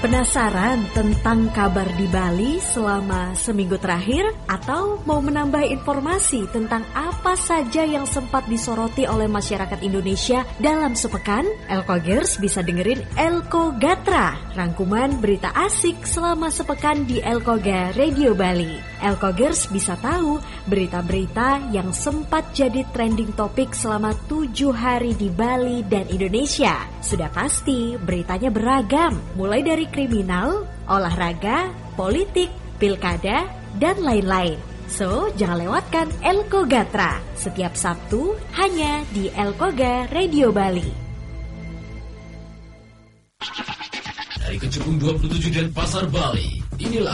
Penasaran tentang kabar di Bali selama seminggu terakhir? Atau mau menambah informasi tentang apa saja yang sempat disoroti oleh masyarakat Indonesia dalam sepekan? Elkogers bisa dengerin Elko Gatra, rangkuman berita asik selama sepekan di Elkoga Radio Bali. Elkogers bisa tahu berita-berita yang sempat jadi trending topik selama 7 hari di Bali dan Indonesia. Sudah pasti beritanya beragam, mulai dari kriminal, olahraga, politik, pilkada, dan lain-lain. So, jangan lewatkan Elko Gatra setiap Sabtu hanya di Elkoga Radio Bali. Dari Kecubung 27 dan Pasar Bali, inilah